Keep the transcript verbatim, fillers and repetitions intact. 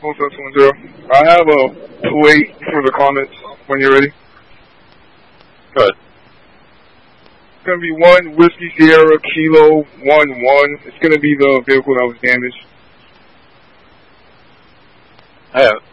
one seven two one zero. I have a plate for the comments when you're ready. Good. It's going to be one Whiskey Sierra Kilo one one. It's going to be the vehicle that was damaged. I have